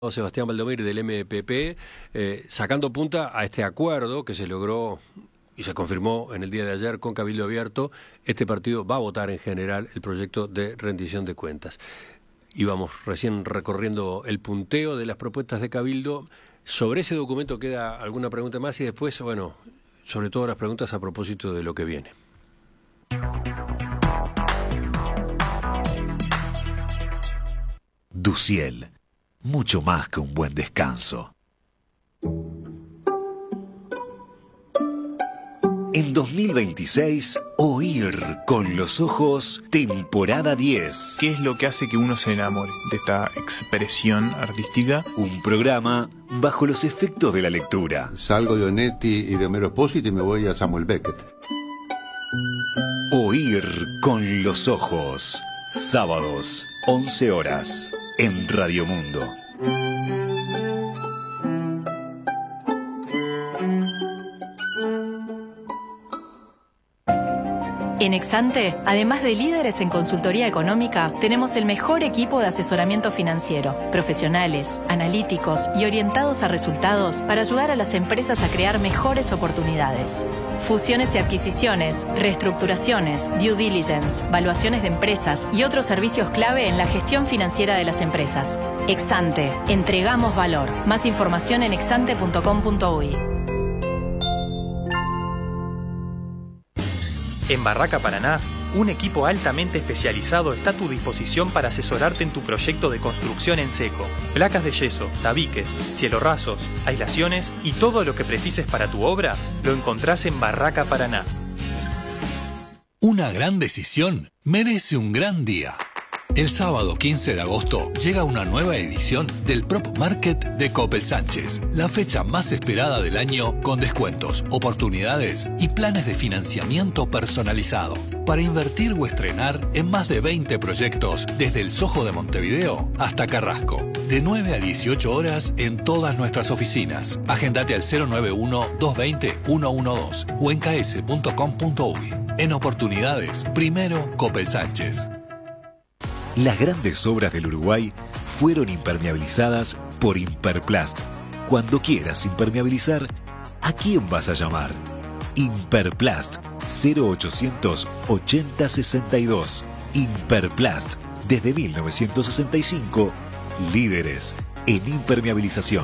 Sebastián Valdomir del MPP, sacando punta a este acuerdo que se logró y se confirmó en el día de ayer con Cabildo Abierto. Este partido va a votar en general el proyecto de rendición de cuentas. Íbamos recién recorriendo el punteo de las propuestas de Cabildo. Sobre ese documento queda alguna pregunta más y después, bueno, sobre todo las preguntas a propósito de lo que viene. Duciel, mucho más que un buen descanso. En 2026, Oír con los ojos, temporada 10. ¿Qué es lo que hace que uno se enamore de esta expresión artística? Un programa bajo los efectos de la lectura. Salgo de Onetti y de Homero Espósito y me voy a Samuel Beckett. Oír con los ojos. Sábados, 11 horas, en Radio Mundo. En Exante, además de líderes en consultoría económica, tenemos el mejor equipo de asesoramiento financiero, profesionales, analíticos y orientados a resultados para ayudar a las empresas a crear mejores oportunidades. Fusiones y adquisiciones, reestructuraciones, due diligence, valuaciones de empresas y otros servicios clave en la gestión financiera de las empresas. Exante, entregamos valor. Más información en exante.com.uy. En Barraca Paraná, un equipo altamente especializado está a tu disposición para asesorarte en tu proyecto de construcción en seco. Placas de yeso, tabiques, cielorrasos, aislaciones y todo lo que precises para tu obra lo encontrás en Barraca Paraná. Una gran decisión merece un gran día. El sábado 15 de agosto llega una nueva edición del Prop Market de Coppel Sánchez, la fecha más esperada del año con descuentos, oportunidades y planes de financiamiento personalizado para invertir o estrenar en más de 20 proyectos desde el Soho de Montevideo hasta Carrasco, de 9 a 18 horas en todas nuestras oficinas. Agendate al 091-220-112 o en ks.com.uy. En oportunidades, primero Coppel Sánchez. Las grandes obras del Uruguay fueron impermeabilizadas por Imperplast. Cuando quieras impermeabilizar, ¿a quién vas a llamar? Imperplast 0800 80 62. Imperplast, desde 1965, líderes en impermeabilización.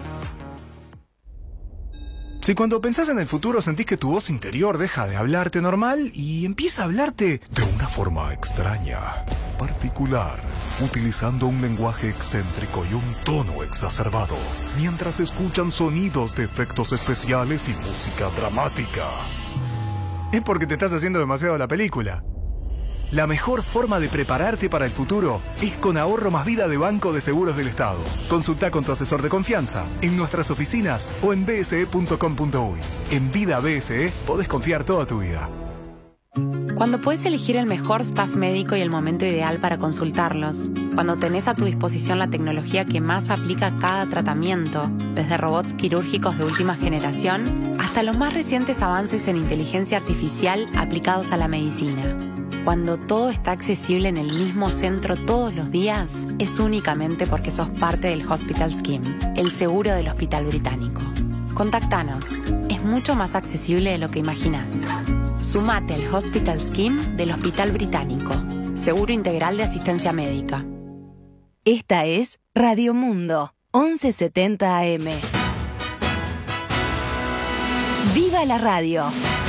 Si cuando pensás en el futuro sentís que tu voz interior deja de hablarte normal y empieza a hablarte de una forma extraña, particular, utilizando un lenguaje excéntrico y un tono exacerbado, mientras escuchan sonidos de efectos especiales y música dramática, es porque te estás haciendo demasiado la película. La mejor forma de prepararte para el futuro es con Ahorro Más Vida de Banco de Seguros del Estado. Consulta con tu asesor de confianza en nuestras oficinas o en bse.com.uy. En Vida BSE podés confiar toda tu vida. Cuando puedes elegir el mejor staff médico y el momento ideal para consultarlos. Cuando tenés a tu disposición la tecnología que más aplica a cada tratamiento, desde robots quirúrgicos de última generación hasta los más recientes avances en inteligencia artificial aplicados a la medicina. Cuando todo está accesible en el mismo centro todos los días, es únicamente porque sos parte del Hospital Scheme, el seguro del Hospital Británico. Contactanos. Es mucho más accesible de lo que imaginás. Sumate al Hospital Scheme del Hospital Británico. Seguro integral de asistencia médica. Esta es Radio Mundo, 1170 AM. ¡Viva la radio!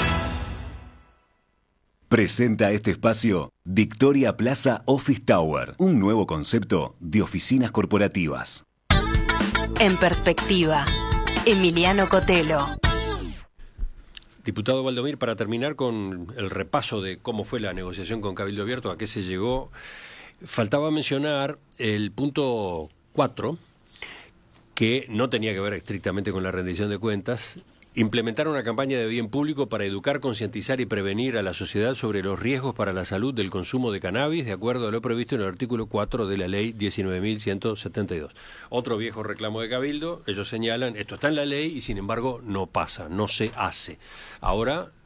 Presenta este espacio Victoria Plaza Office Tower, un nuevo concepto de oficinas corporativas. En perspectiva, Emiliano Cotelo. Diputado Valdomir, para terminar con el repaso de cómo fue la negociación con Cabildo Abierto, a qué se llegó, faltaba mencionar el punto 4, que no tenía que ver estrictamente con la rendición de cuentas. Implementar una campaña de bien público para educar, concientizar y prevenir a la sociedad sobre los riesgos para la salud del consumo de cannabis, de acuerdo a lo previsto en el artículo 4 de la ley 19.172. Otro viejo reclamo de Cabildo, ellos señalan, esto está en la ley y sin embargo no pasa, no se hace. Ahora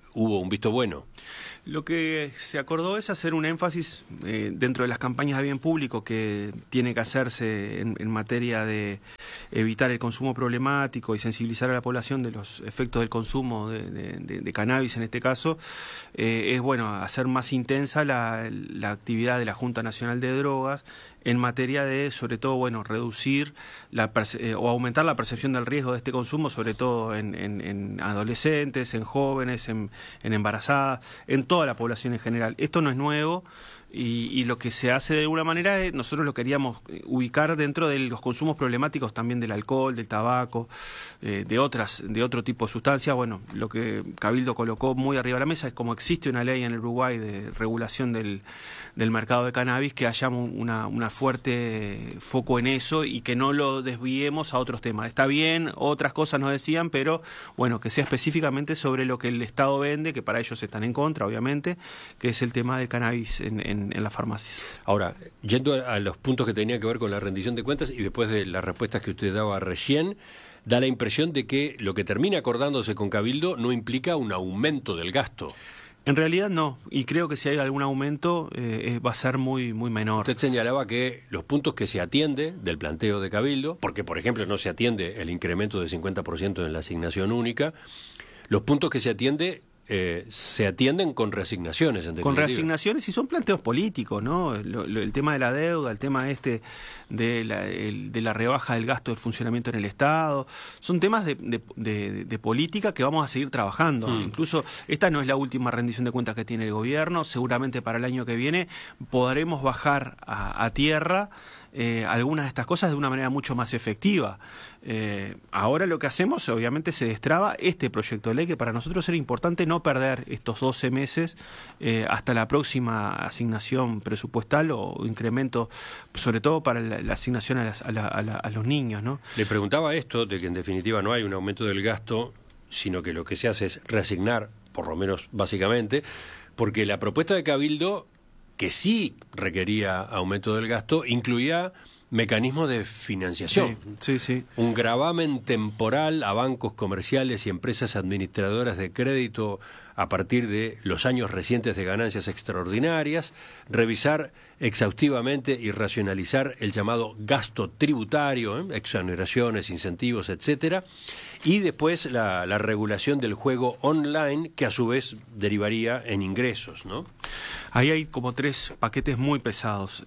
hubo un visto bueno. Lo que se acordó es hacer un énfasis dentro de las campañas de bien público que tiene que hacerse en materia de evitar el consumo problemático y sensibilizar a la población de los efectos del consumo de cannabis en este caso. Es bueno hacer más intensa la actividad de la Junta Nacional de Drogas en materia de, sobre todo, bueno, reducir o aumentar la percepción del riesgo de este consumo, sobre todo en adolescentes, en jóvenes, en embarazadas, en toda la población en general. Esto no es nuevo y lo que se hace de alguna manera es, nosotros lo queríamos ubicar dentro de los consumos problemáticos también del alcohol, del tabaco, de otro tipo de sustancias. Bueno, lo que Cabildo colocó muy arriba de la mesa es como existe una ley en el Uruguay de regulación del mercado de cannabis, que haya una fuerte foco en eso y que no lo desviemos a otros temas. Está bien, otras cosas nos decían, pero bueno, que sea específicamente sobre lo que el Estado vende, que para ellos están en contra, obviamente, que es el tema del cannabis en las farmacias. Ahora, yendo a los puntos que tenían que ver con la rendición de cuentas y después de las respuestas que usted daba recién, da la impresión de que lo que termina acordándose con Cabildo no implica un aumento del gasto. En realidad no, y creo que si hay algún aumento va a ser muy menor. Usted señalaba que los puntos que se atiende del planteo de Cabildo, porque por ejemplo no se atiende el incremento del 50% en la asignación única, los puntos que se atienden con reasignaciones, en definitiva. Con reasignaciones y son planteos políticos, ¿no? El tema de la deuda, el tema de la rebaja del gasto del funcionamiento en el Estado, son temas de política que vamos a seguir trabajando. Incluso esta no es la última rendición de cuentas que tiene el gobierno, seguramente para el año que viene podremos bajar a tierra algunas de estas cosas de una manera mucho más efectiva. Ahora lo que hacemos, obviamente, se destraba este proyecto de ley, que para nosotros era importante no perder estos 12 meses hasta la próxima asignación presupuestal o incremento, sobre todo para la asignación a los niños, ¿no? Le preguntaba esto, de que en definitiva no hay un aumento del gasto, sino que lo que se hace es reasignar, por lo menos básicamente, porque la propuesta de Cabildo, que sí requería aumento del gasto, incluía mecanismos de financiación. Sí. Un gravamen temporal a bancos comerciales y empresas administradoras de crédito a partir de los años recientes de ganancias extraordinarias, revisar exhaustivamente y racionalizar el llamado gasto tributario, exoneraciones, incentivos, etcétera, y después la regulación del juego online, que a su vez derivaría en ingresos, ¿no? Ahí hay como 3 paquetes muy pesados.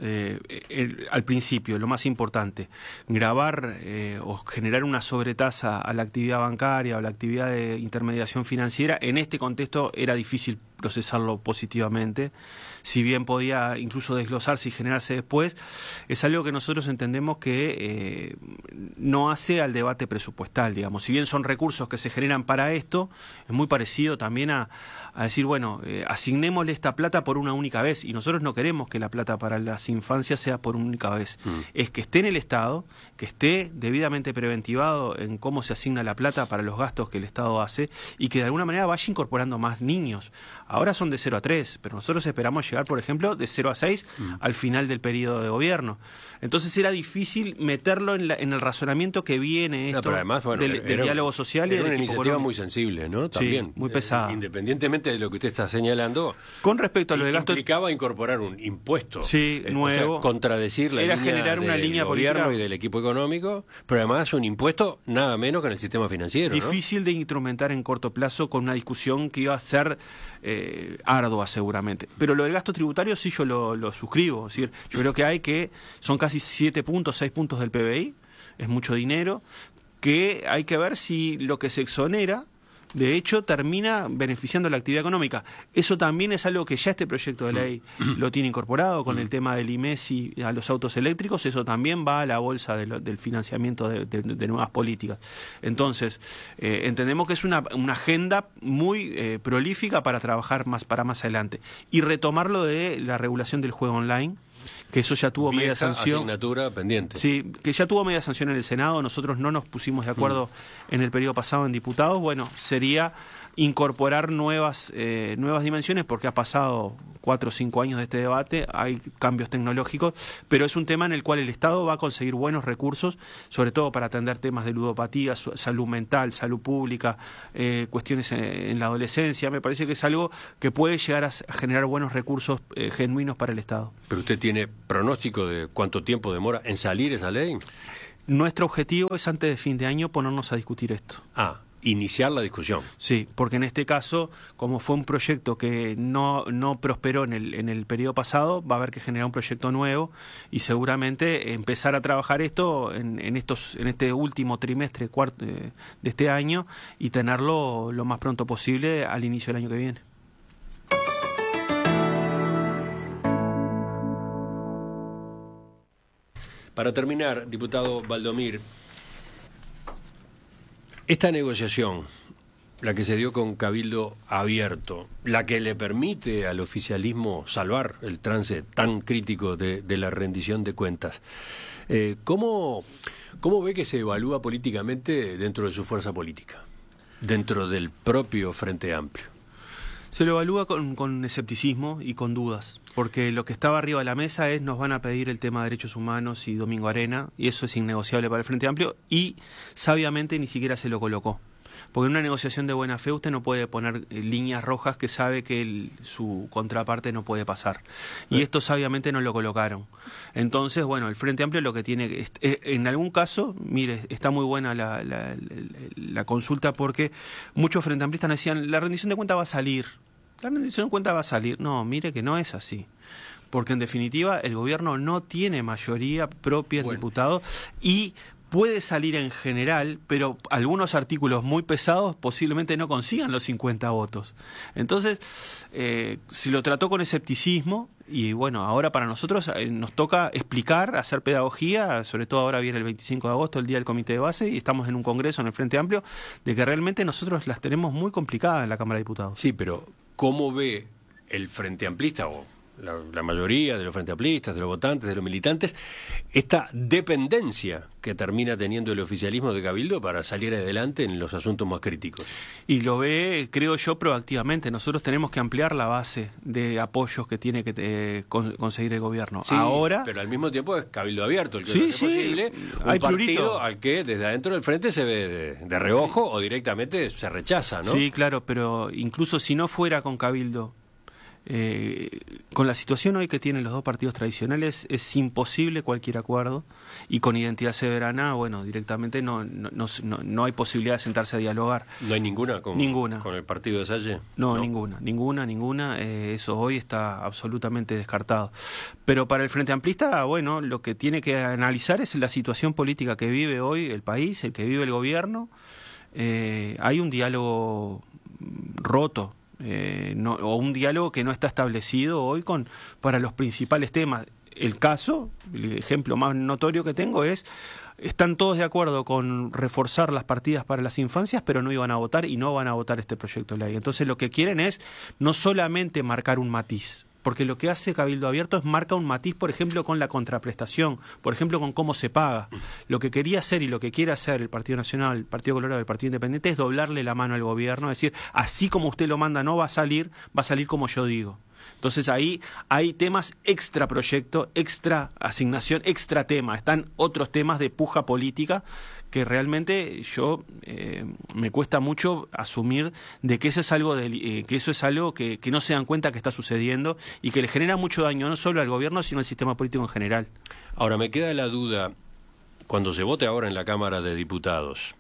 Al principio, lo más importante, gravar o generar una sobretasa a la actividad bancaria o la actividad de intermediación financiera. En este contexto era difícil procesarlo positivamente, si bien podía incluso desglosarse y generarse después. Es algo que nosotros entendemos que no hace al debate presupuestal, digamos. Si bien son recursos que se generan para esto, es muy parecido también a decir, bueno, asignémosle esta plata por una única vez, y nosotros no queremos que la plata para las infancias sea por una única vez. Es que esté en el Estado, que esté debidamente preventivado en cómo se asigna la plata para los gastos que el Estado hace, y que de alguna manera vaya incorporando más niños. Ahora son de 0 a 3, pero nosotros esperamos llegar, por ejemplo, de 0 a 6 al final del periodo de gobierno. Entonces era difícil meterlo en el razonamiento que viene esto, pero además, bueno, del diálogo social y del del equipo equipo iniciativa económico. muy sensible, ¿no? También. Sí, muy pesada. Independientemente de lo que usted está señalando, con respecto a lo del gasto, implicaba incorporar un impuesto. Sí, nuevo. O sea, contradecir la era línea generar una del línea gobierno política y del equipo económico, pero además un impuesto nada menos que en el sistema financiero, difícil de instrumentar en corto plazo, con una discusión que iba a ser ardua seguramente. Pero lo del gasto tributario sí yo lo suscribo. Es decir, yo creo que son casi 7 puntos, 6 puntos del PBI, es mucho dinero, que hay que ver si lo que se exonera de hecho termina beneficiando la actividad económica. Eso también es algo que ya este proyecto de ley lo tiene incorporado con el tema del IMESI a los autos eléctricos. Eso también va a la bolsa del financiamiento de nuevas políticas. Entonces, entendemos que es una agenda muy prolífica para trabajar para más adelante. Y retomarlo de la regulación del juego online, que eso ya tuvo media sanción. Asignatura pendiente. Sí, que ya tuvo media sanción en el Senado. Nosotros no nos pusimos de acuerdo en el periodo pasado en diputados. Bueno, sería incorporar nuevas dimensiones, porque ha pasado 4 o 5 años de este debate, hay cambios tecnológicos, pero es un tema en el cual el Estado va a conseguir buenos recursos, sobre todo para atender temas de ludopatía, salud mental, salud pública, cuestiones en la adolescencia. Me parece que es algo que puede llegar a generar buenos recursos genuinos para el Estado. ¿Pero usted tiene pronóstico de cuánto tiempo demora en salir esa ley? Nuestro objetivo es antes de fin de año ponernos a discutir esto. Iniciar la discusión. Sí, porque en este caso, como fue un proyecto que no prosperó en el periodo pasado, va a haber que generar un proyecto nuevo y seguramente empezar a trabajar esto en este último trimestre de este año y tenerlo lo más pronto posible al inicio del año que viene. Para terminar, diputado Valdomir, esta negociación, la que se dio con Cabildo Abierto, la que le permite al oficialismo salvar el trance tan crítico de la rendición de cuentas, ¿cómo ve que se evalúa políticamente dentro de su fuerza política, dentro del propio Frente Amplio? Se lo evalúa con escepticismo y con dudas, porque lo que estaba arriba de la mesa es: nos van a pedir el tema de derechos humanos y Domingo Arena, y eso es innegociable para el Frente Amplio, y sabiamente ni siquiera se lo colocó. Porque en una negociación de buena fe usted no puede poner líneas rojas que sabe que su contraparte no puede pasar. Y esto sabiamente no lo colocaron. Entonces, bueno, el Frente Amplio lo que tiene... en algún caso, mire, está muy buena la consulta, porque muchos frente amplistas decían: la rendición de cuentas va a salir. La rendición de cuentas va a salir. No, mire que no es así. Porque en definitiva el gobierno no tiene mayoría propia en diputados y... puede salir en general, pero algunos artículos muy pesados posiblemente no consigan los 50 votos. Entonces, se lo trató con escepticismo y bueno, ahora para nosotros nos toca explicar, hacer pedagogía, sobre todo ahora viene el 25 de agosto, el día del Comité de Base, y estamos en un congreso en el Frente Amplio, de que realmente nosotros las tenemos muy complicadas en la Cámara de Diputados. Sí, pero ¿cómo ve el Frente Amplista o la mayoría de los Frente Amplistas, de los votantes, de los militantes, esta dependencia que termina teniendo el oficialismo de Cabildo para salir adelante en los asuntos más críticos? Y lo ve, creo yo, proactivamente. Nosotros tenemos que ampliar la base de apoyos que tiene que conseguir el gobierno. Sí, ahora, pero al mismo tiempo es Cabildo Abierto el que hace posible un hay partido plurito al que desde adentro del frente se ve de reojo o directamente se rechaza, ¿no? Sí, claro, pero incluso si no fuera con Cabildo, con la situación hoy que tienen los dos partidos tradicionales es imposible cualquier acuerdo, y con Identidad Soberana, bueno, directamente no hay posibilidad de sentarse a dialogar. ¿No hay ninguna con el partido de Salle? No, ninguna. Eso hoy está absolutamente descartado. Pero para el Frente Amplista, bueno, lo que tiene que analizar es la situación política que vive hoy el país, el que vive el gobierno. Hay un diálogo roto. O un diálogo que no está establecido hoy para los principales temas. El ejemplo más notorio que tengo es: están todos de acuerdo con reforzar las partidas para las infancias, pero no iban a votar y no van a votar este proyecto de ley. Entonces lo que quieren es no solamente marcar un matiz, porque lo que hace Cabildo Abierto es marca un matiz, por ejemplo, con la contraprestación, por ejemplo, con cómo se paga. Lo que quería hacer y lo que quiere hacer el Partido Nacional, el Partido Colorado y el Partido Independiente es doblarle la mano al gobierno, es decir, así como usted lo manda no va a salir como yo digo. Entonces ahí hay temas extra proyecto, extra asignación, extra tema. Están otros temas de puja política que realmente yo me cuesta mucho asumir de que eso es algo que no se dan cuenta que está sucediendo y que le genera mucho daño no solo al gobierno sino al sistema político en general. Ahora me queda la duda, cuando se vote ahora en la Cámara de Diputados,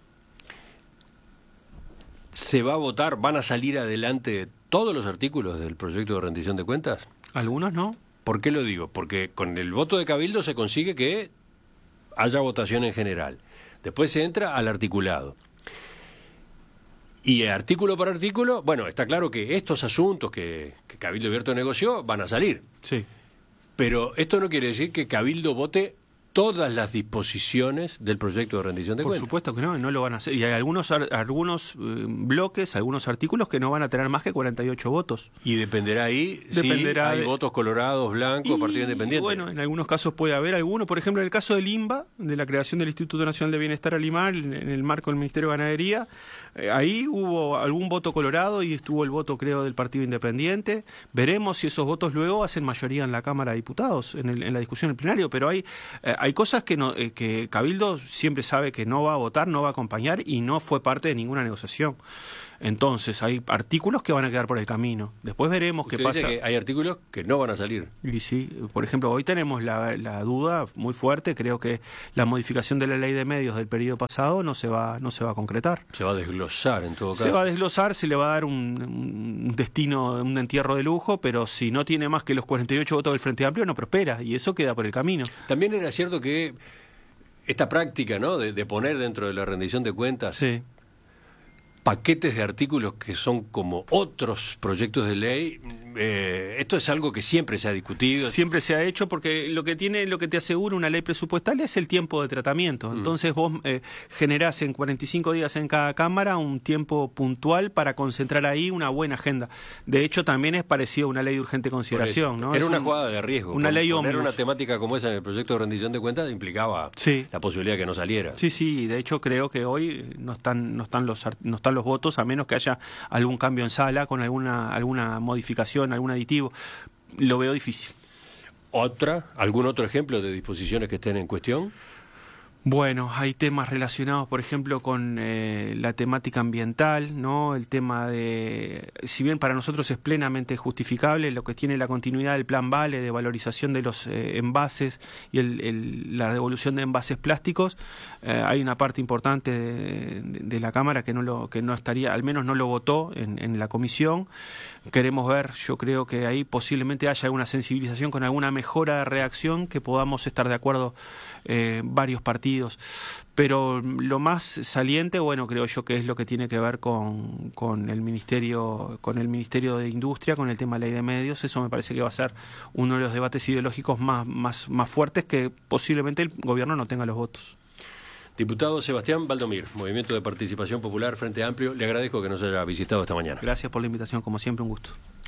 ¿se va a votar, van a salir adelante todos los artículos del proyecto de rendición de cuentas? Algunos no. ¿Por qué lo digo? Porque con el voto de Cabildo se consigue que haya votación en general. Después se entra al articulado. Y artículo por artículo, bueno, está claro que estos asuntos que Cabildo Abierto negoció van a salir. Sí. Pero esto no quiere decir que Cabildo vote todas las disposiciones del proyecto de rendición de cuentas. Por supuesto que no, no lo van a hacer. Y hay algunos bloques, algunos artículos que no van a tener más que 48 votos. Y dependerá ahí si hay votos colorados, blancos, partido independiente. Bueno, en algunos casos puede haber alguno. Por ejemplo, en el caso del INBA, de la creación del Instituto Nacional de Bienestar Animal, en el marco del Ministerio de Ganadería, ahí hubo algún voto colorado y estuvo el voto, creo, del partido independiente. Veremos si esos votos luego hacen mayoría en la Cámara de Diputados, en la discusión en el plenario. Pero hay cosas que Cabildo siempre sabe que no va a votar, no va a acompañar y no fue parte de ninguna negociación. Entonces, hay artículos que van a quedar por el camino. Después veremos qué pasa. Dice que hay artículos que no van a salir. Y sí, por ejemplo, hoy tenemos la duda muy fuerte. Creo que la modificación de la ley de medios del periodo pasado no se va a concretar. Se va a desglosar en todo caso. Se va a desglosar, se le va a dar un destino, un entierro de lujo, pero si no tiene más que los 48 votos del Frente Amplio, no prospera, y eso queda por el camino. También era cierto que esta práctica, ¿no?, de poner dentro de la rendición de cuentas paquetes de artículos que son como otros proyectos de ley, esto es algo que siempre se ha discutido. Siempre se ha hecho, porque lo que te asegura una ley presupuestal es el tiempo de tratamiento. Entonces vos generás en 45 días en cada Cámara un tiempo puntual para concentrar ahí una buena agenda. De hecho, también es parecido a una ley de urgente consideración, ¿no? Era una jugada de riesgo. Una ley poner ómnibus. Una temática como esa en el proyecto de rendición de cuentas implicaba la posibilidad de que no saliera. Sí, de hecho creo que hoy no están los votos, a menos que haya algún cambio en sala con alguna modificación, algún aditivo. Lo veo difícil. ¿Algún otro ejemplo de disposiciones que estén en cuestión? Bueno, hay temas relacionados, por ejemplo, con la temática ambiental, ¿no? El tema de, si bien para nosotros es plenamente justificable, lo que tiene la continuidad del Plan Vale de valorización de los envases y la devolución de envases plásticos, hay una parte importante de la Cámara que no estaría, al menos no lo votó en la comisión. Queremos ver, yo creo que ahí posiblemente haya alguna sensibilización con alguna mejora de reacción que podamos estar de acuerdo varios partidos. Pero lo más saliente, bueno, creo yo que es lo que tiene que ver con el Ministerio de Industria, con el tema de ley de medios. Eso me parece que va a ser uno de los debates ideológicos más fuertes, que posiblemente el gobierno no tenga los votos. Diputado Sebastián Valdomir, Movimiento de Participación Popular, Frente Amplio, le agradezco que nos haya visitado esta mañana. Gracias por la invitación, como siempre, un gusto.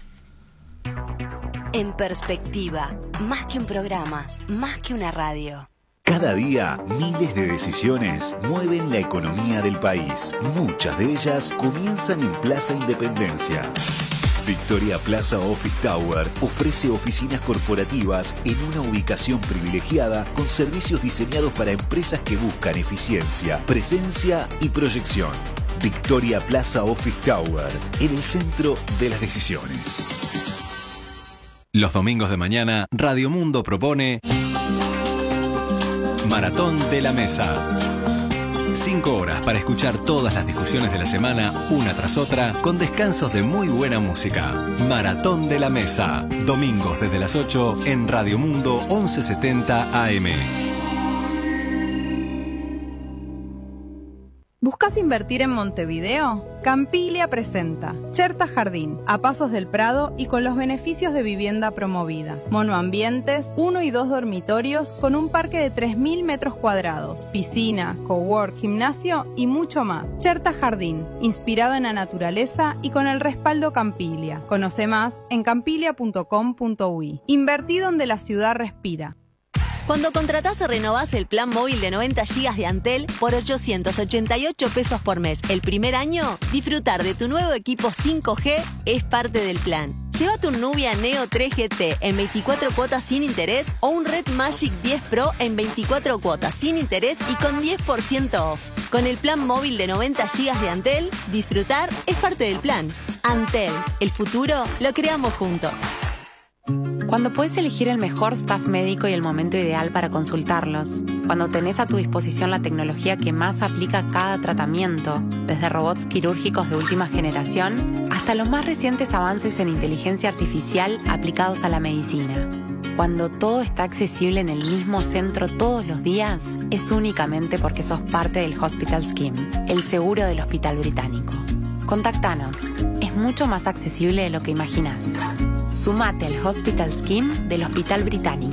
En Perspectiva, más que un programa, más que una radio. Cada día, miles de decisiones mueven la economía del país. Muchas de ellas comienzan en Plaza Independencia. Victoria Plaza Office Tower ofrece oficinas corporativas en una ubicación privilegiada con servicios diseñados para empresas que buscan eficiencia, presencia y proyección. Victoria Plaza Office Tower, en el centro de las decisiones. Los domingos de mañana, Radio Mundo propone Maratón de la Mesa. 5 horas para escuchar todas las discusiones de la semana, una tras otra, con descansos de muy buena música. Maratón de la Mesa. Domingos desde las 8 en Radio Mundo 1170 AM. ¿Buscas invertir en Montevideo? Campiglia presenta Cherta Jardín, a pasos del Prado y con los beneficios de vivienda promovida. Monoambientes, 1 y 2 dormitorios con un parque de 3.000 metros cuadrados, piscina, cowork, gimnasio y mucho más. Cherta Jardín, inspirado en la naturaleza y con el respaldo Campiglia. Conoce más en campiglia.com.uy. Invertí donde la ciudad respira. Cuando contratás o renovás el plan móvil de 90 GB de Antel por 888 pesos por mes el primer año, disfrutar de tu nuevo equipo 5G es parte del plan. Llévate un Nubia Neo 3 GT en 24 cuotas sin interés o un Red Magic 10 Pro en 24 cuotas sin interés y con 10% off. Con el plan móvil de 90 GB de Antel, disfrutar es parte del plan. Antel, el futuro lo creamos juntos. Cuando puedes elegir el mejor staff médico y el momento ideal para consultarlos, cuando tenés a tu disposición la tecnología que más aplica a cada tratamiento, desde robots quirúrgicos de última generación hasta los más recientes avances en inteligencia artificial aplicados a la medicina. Cuando todo está accesible en el mismo centro todos los días, es únicamente porque sos parte del Hospital Scheme, el seguro del Hospital Británico. Contactanos, es mucho más accesible de lo que imaginás. Sumate al Hospital Scheme del Hospital Británico.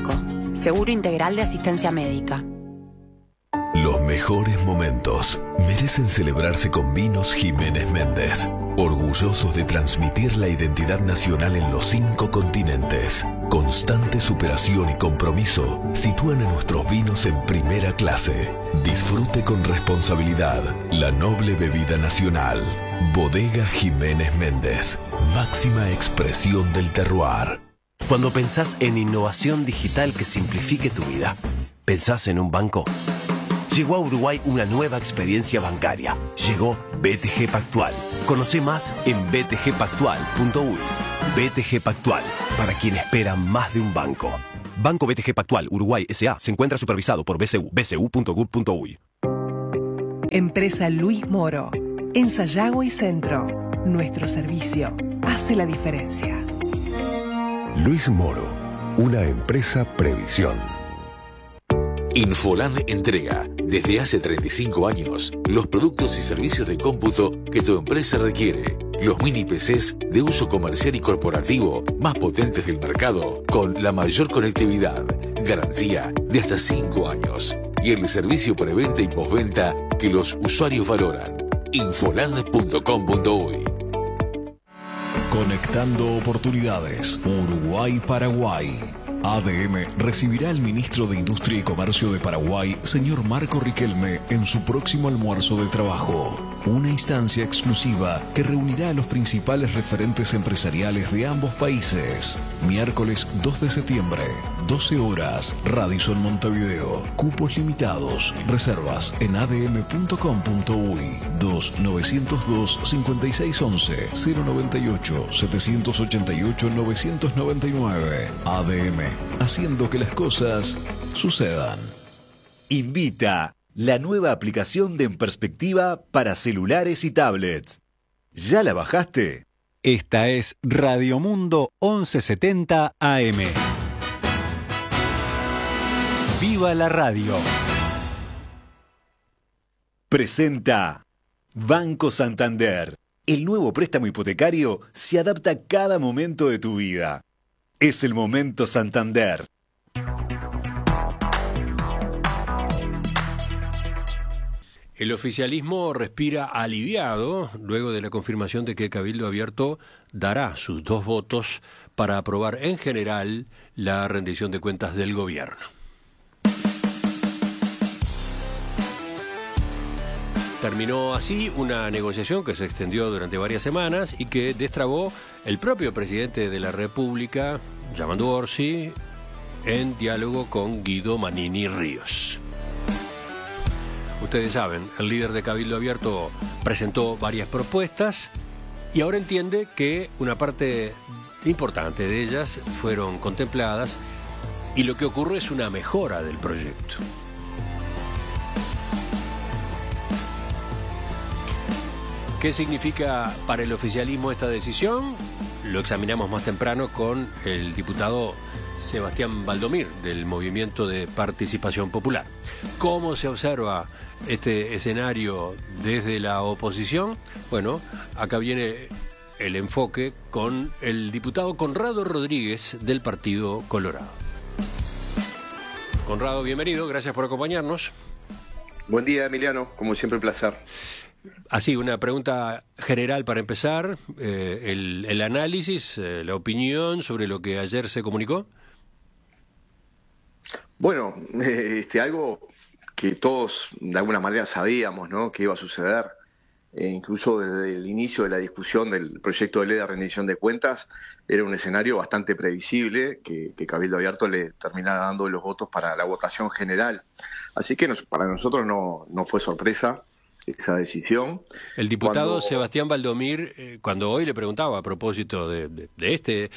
Seguro Integral de Asistencia Médica. Los mejores momentos merecen celebrarse con Vinos Jiménez Méndez, orgullosos de transmitir la identidad nacional en los 5 continentes. Constante superación y compromiso sitúan a nuestros vinos en primera clase. Disfrute con responsabilidad la noble bebida nacional. Bodega Jiménez Méndez, máxima expresión del terroir. Cuando pensás en innovación digital que simplifique tu vida, ¿pensás en un banco? Llegó a Uruguay una nueva experiencia bancaria. Llegó BTG Pactual. Conoce más en btgpactual.uy. BTG Pactual, para quien espera más de un banco. Banco BTG Pactual Uruguay S.A. se encuentra supervisado por BCU, bcu.gov.uy. Empresa Luis Moro. En Sayago y Centro. Nuestro servicio hace la diferencia. Luis Moro, una empresa Previsión. Infoland entrega, desde hace 35 años, los productos y servicios de cómputo que tu empresa requiere. Los mini PCs de uso comercial y corporativo más potentes del mercado, con la mayor conectividad, garantía de hasta 5 años y el servicio preventa y postventa que los usuarios valoran. Infoland.com.uy. Conectando oportunidades. Uruguay-Paraguay. ADM recibirá al ministro de Industria y Comercio de Paraguay, señor Marco Riquelme, en su próximo almuerzo de trabajo. Una instancia exclusiva que reunirá a los principales referentes empresariales de ambos países. Miércoles 2 de septiembre, 12 horas, Radisson Montevideo. Cupos limitados. Reservas en adm.com.uy. 2902-5611 098-788-999. ADM, haciendo que las cosas sucedan. Invita la nueva aplicación de En Perspectiva para celulares y tablets. ¿Ya la bajaste? Esta es Radio Mundo 1170 AM. ¡Viva la radio! Presenta Banco Santander. El nuevo préstamo hipotecario se adapta a cada momento de tu vida. Es el momento Santander. El oficialismo respira aliviado luego de la confirmación de que Cabildo Abierto dará sus 2 votos para aprobar en general la rendición de cuentas del gobierno. Terminó así una negociación que se extendió durante varias semanas y que destrabó el propio presidente de la República, Yamandu Orsi, en diálogo con Guido Manini Ríos. Ustedes saben, el líder de Cabildo Abierto presentó varias propuestas y ahora entiende que una parte importante de ellas fueron contempladas y lo que ocurre es una mejora del proyecto. ¿Qué significa para el oficialismo esta decisión? Lo examinamos más temprano con el diputado Sebastián Valdomir, del Movimiento de Participación Popular. ¿Cómo se observa este escenario desde la oposición? Bueno, acá viene el enfoque con el diputado Conrado Rodríguez del Partido Colorado. Conrado, bienvenido, gracias por acompañarnos. Buen día, Emiliano, como siempre un placer. Así, una pregunta general para empezar, el análisis, la opinión sobre lo que ayer se comunicó. Bueno, algo que todos de alguna manera sabíamos, ¿no?, que iba a suceder, incluso desde el inicio de la discusión del proyecto de ley de rendición de cuentas, era un escenario bastante previsible, que Cabildo Abierto le terminara dando los votos para la votación general. Así que para nosotros no fue sorpresa esa decisión. El diputado Sebastián Valdomir, cuando hoy le preguntaba a propósito de este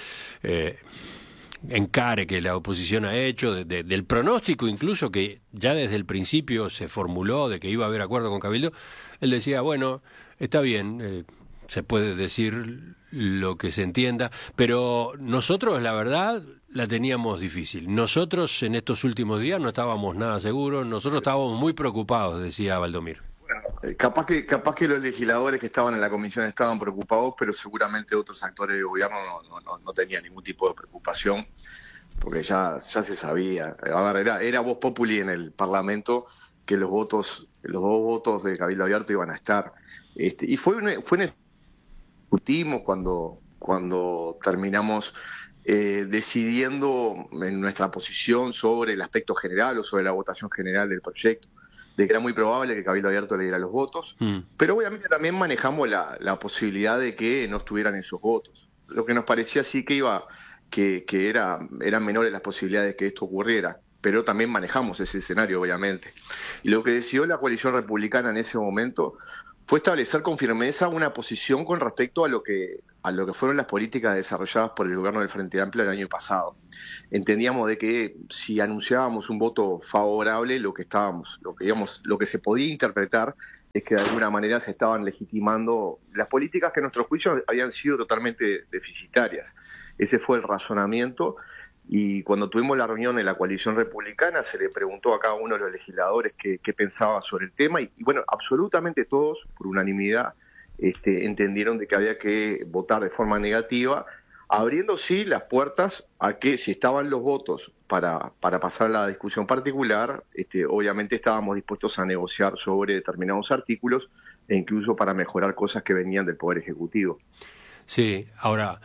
encare que la oposición ha hecho, del pronóstico incluso que ya desde el principio se formuló de que iba a haber acuerdo con Cabildo, él decía, bueno, está bien, se puede decir lo que se entienda, pero nosotros la verdad la teníamos difícil. Nosotros en estos últimos días no estábamos nada seguros, nosotros estábamos muy preocupados, decía Valdomir. Capaz que los legisladores que estaban en la comisión estaban preocupados, pero seguramente otros actores de gobierno no tenían ningún tipo de preocupación porque ya se sabía. A ver, era voz populi en el Parlamento que los dos votos de Cabildo Abierto iban a estar. Y discutimos cuando terminamos decidiendo en nuestra posición sobre el aspecto general o sobre la votación general del proyecto, de que era muy probable que Cabildo Abierto le diera los votos, pero obviamente también manejamos la posibilidad de que no estuvieran esos votos. Lo que nos parecía sí que eran menores las posibilidades de que esto ocurriera, pero también manejamos ese escenario, obviamente. Y lo que decidió la coalición republicana en ese momento fue establecer con firmeza una posición con respecto a lo que fueron las políticas desarrolladas por el gobierno del Frente Amplio el año pasado. Entendíamos de que si anunciábamos un voto favorable, lo que se podía interpretar es que de alguna manera se estaban legitimando las políticas que a nuestro juicio habían sido totalmente deficitarias. Ese fue el razonamiento. Y cuando tuvimos la reunión en la coalición republicana se le preguntó a cada uno de los legisladores qué pensaba sobre el tema y bueno, absolutamente todos, por unanimidad, entendieron de que había que votar de forma negativa, abriendo sí las puertas a que si estaban los votos para pasar la discusión particular, obviamente estábamos dispuestos a negociar sobre determinados artículos e incluso para mejorar cosas que venían del Poder Ejecutivo. Sí, ahora,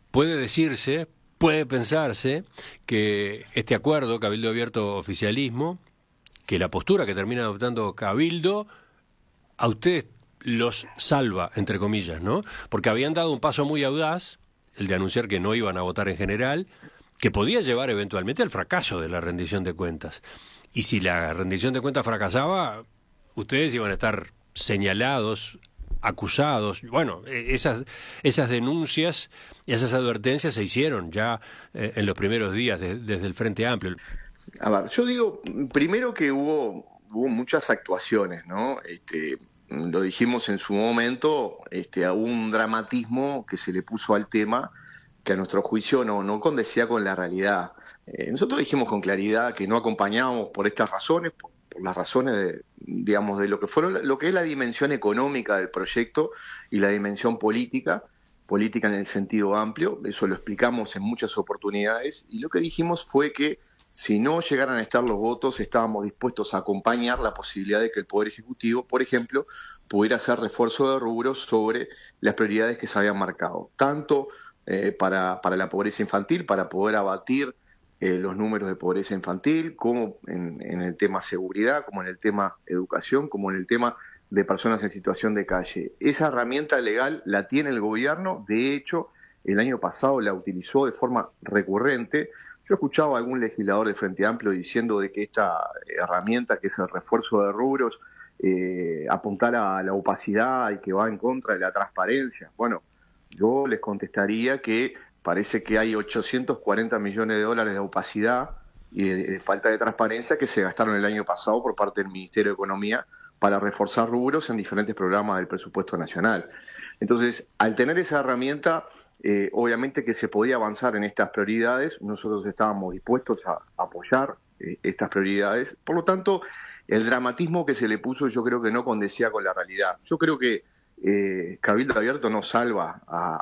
puede pensarse que este acuerdo Cabildo Abierto oficialismo, que la postura que termina adoptando Cabildo, a ustedes los salva, entre comillas, ¿no? Porque habían dado un paso muy audaz, el de anunciar que no iban a votar en general, que podía llevar eventualmente al fracaso de la rendición de cuentas. Y si la rendición de cuentas fracasaba, ustedes iban a estar señalados, acusados. Bueno, esas denuncias y esas advertencias se hicieron ya en los primeros días desde el Frente Amplio. A ver, yo digo, primero que hubo muchas actuaciones, ¿no? Lo dijimos en su momento, a un dramatismo que se le puso al tema que a nuestro juicio no condecía con la realidad. Nosotros dijimos con claridad que no acompañábamos por estas razones, por las razones de lo que es la dimensión económica del proyecto y la dimensión política en el sentido amplio. Eso lo explicamos en muchas oportunidades y lo que dijimos fue que si no llegaran a estar los votos, estábamos dispuestos a acompañar la posibilidad de que el Poder Ejecutivo, por ejemplo, pudiera hacer refuerzo de rubros sobre las prioridades que se habían marcado, tanto para la pobreza infantil, para poder abatir los números de pobreza infantil, como en el tema seguridad, como en el tema educación, como en el tema de personas en situación de calle. Esa herramienta legal la tiene el gobierno, de hecho, el año pasado la utilizó de forma recurrente. Yo escuchaba a algún legislador del Frente Amplio diciendo de que esta herramienta, que es el refuerzo de rubros, apuntara a la opacidad y que va en contra de la transparencia. Bueno, yo les contestaría que parece que hay 840 millones de dólares de opacidad y de falta de transparencia que se gastaron el año pasado por parte del Ministerio de Economía para reforzar rubros en diferentes programas del presupuesto nacional. Entonces, al tener esa herramienta, obviamente que se podía avanzar en estas prioridades, nosotros estábamos dispuestos a apoyar estas prioridades, por lo tanto, el dramatismo que se le puso yo creo que no condecía con la realidad. Yo creo que Cabildo Abierto no salva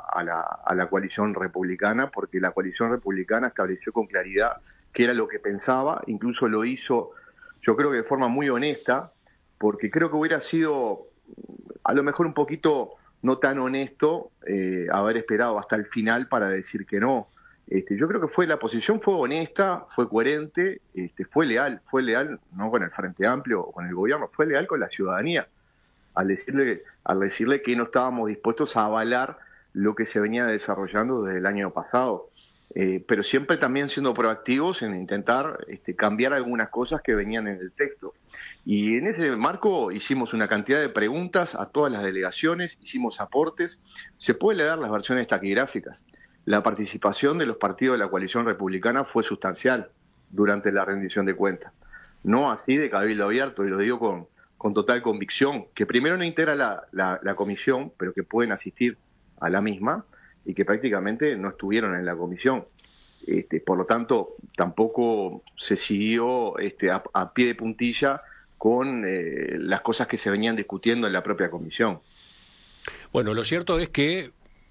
a la coalición republicana, porque la coalición republicana estableció con claridad qué era lo que pensaba, incluso lo hizo yo creo que de forma muy honesta, porque creo que hubiera sido a lo mejor un poquito no tan honesto haber esperado hasta el final para decir que no. Yo creo que la posición fue honesta, fue coherente, fue leal no con el Frente Amplio o con el gobierno, fue leal con la ciudadanía, al decirle que no estábamos dispuestos a avalar lo que se venía desarrollando desde el año pasado, pero siempre también siendo proactivos en intentar cambiar algunas cosas que venían en el texto. Y en ese marco hicimos una cantidad de preguntas a todas las delegaciones, hicimos aportes, se puede leer las versiones taquigráficas. La participación de los partidos de la coalición republicana fue sustancial durante la rendición de cuentas. No así de Cabildo Abierto, y lo digo con total convicción, que primero no integra la comisión, pero que pueden asistir a la misma, y que prácticamente no estuvieron en la comisión. Por lo tanto, tampoco se siguió a pie de puntilla con las cosas que se venían discutiendo en la propia comisión. Bueno, lo cierto es que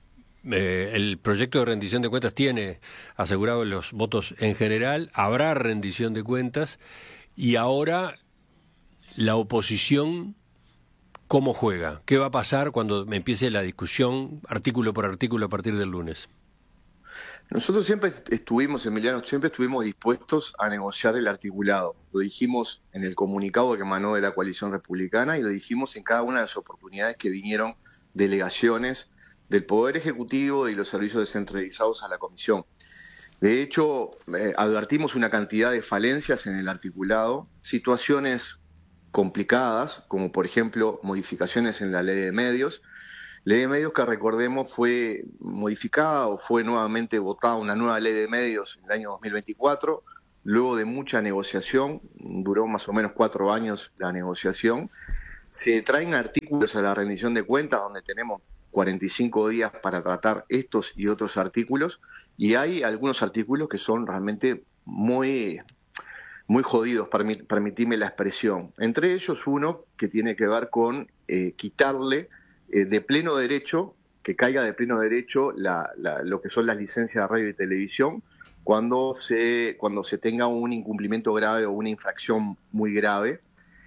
el proyecto de rendición de cuentas tiene asegurados los votos en general, habrá rendición de cuentas, y ahora la oposición, ¿cómo juega? ¿Qué va a pasar cuando empiece la discusión artículo por artículo a partir del lunes? Nosotros siempre estuvimos, Emiliano, dispuestos a negociar el articulado. Lo dijimos en el comunicado que emanó de la coalición republicana y lo dijimos en cada una de las oportunidades que vinieron delegaciones del Poder Ejecutivo y los servicios descentralizados a la Comisión. De hecho, advertimos una cantidad de falencias en el articulado, situaciones complicadas, como por ejemplo modificaciones en la Ley de Medios. Ley de Medios que, recordemos, fue modificada o fue nuevamente votada una nueva Ley de Medios en el año 2024, luego de mucha negociación, duró más o menos 4 años la negociación. Se traen artículos a la rendición de cuentas donde tenemos 45 días para tratar estos y otros artículos, y hay algunos artículos que son realmente muy jodidos, permitime la expresión. Entre ellos uno que tiene que ver con quitarle de pleno derecho, que caiga de pleno derecho lo que son las licencias de radio y televisión cuando se tenga un incumplimiento grave o una infracción muy grave.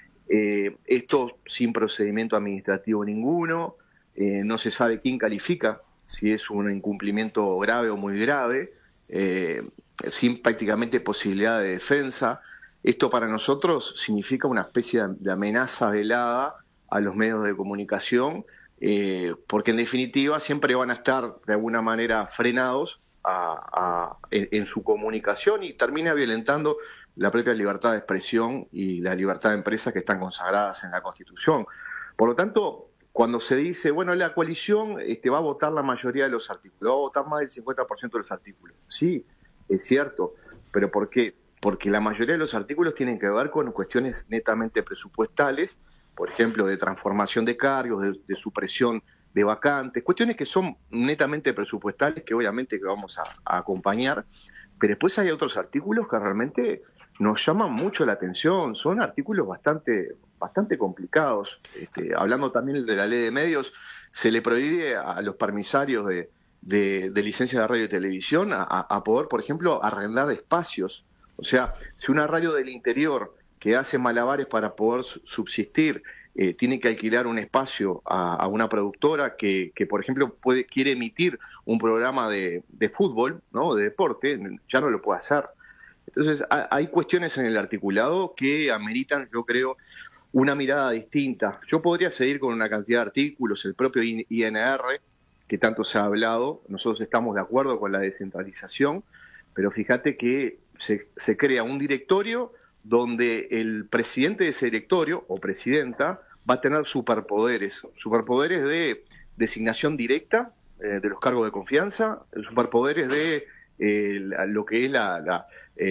Esto sin procedimiento administrativo ninguno, no se sabe quién califica si es un incumplimiento grave o muy grave, sin prácticamente posibilidad de defensa. Esto para nosotros significa una especie de amenaza velada a los medios de comunicación, porque en definitiva siempre van a estar de alguna manera frenados en su comunicación y termina violentando la propia libertad de expresión y la libertad de empresa que están consagradas en la Constitución. Por lo tanto, cuando se dice, bueno, la coalición va a votar la mayoría de los artículos, va a votar más del 50% de los artículos. Sí, es cierto, pero ¿por qué? Porque la mayoría de los artículos tienen que ver con cuestiones netamente presupuestales, por ejemplo, de transformación de cargos, de supresión de vacantes, cuestiones que son netamente presupuestales, que obviamente que vamos a acompañar, pero después hay otros artículos que realmente nos llaman mucho la atención, son artículos bastante complicados. Hablando también de la Ley de Medios, se le prohíbe a los permisarios de licencia de radio y televisión a poder, por ejemplo, arrendar espacios. O sea, si una radio del interior que hace malabares para poder subsistir tiene que alquilar un espacio a una productora que por ejemplo, quiere emitir un programa de fútbol, ¿no?, de deporte, ya no lo puede hacer. Entonces, hay cuestiones en el articulado que ameritan, yo creo, una mirada distinta. Yo podría seguir con una cantidad de artículos, el propio INR, que tanto se ha hablado, nosotros estamos de acuerdo con la descentralización, pero fíjate que se crea un directorio donde el presidente de ese directorio o presidenta va a tener superpoderes de designación directa de los cargos de confianza, superpoderes de lo que es la